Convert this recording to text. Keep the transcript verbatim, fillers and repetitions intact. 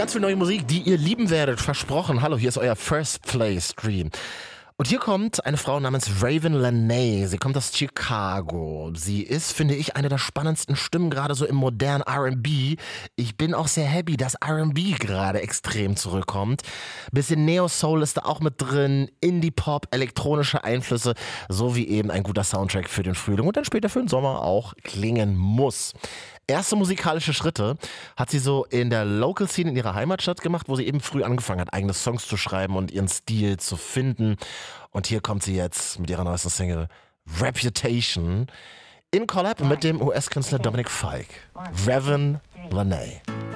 Ganz viel neue Musik, die ihr lieben werdet, versprochen. Hallo, hier ist euer First Play Stream. Und hier kommt eine Frau namens Ravyn Lenae. Sie kommt aus Chicago. Sie ist, finde ich, eine der spannendsten Stimmen, gerade so im modernen R and B. Ich bin auch sehr happy, dass R and B gerade extrem zurückkommt. Bisschen Neo-Soul ist da auch mit drin, Indie-Pop, elektronische Einflüsse, sowie eben ein guter Soundtrack für den Frühling und dann später für den Sommer auch klingen muss. Erste musikalische Schritte hat sie so in der Local Scene in ihrer Heimatstadt gemacht, wo sie eben früh angefangen hat, eigene Songs zu schreiben und ihren Stil zu finden. Und hier kommt sie jetzt mit ihrer neuesten Single Reputation in Collab mit dem U S-Künstler Dominic Fike. Ravyn Lenae.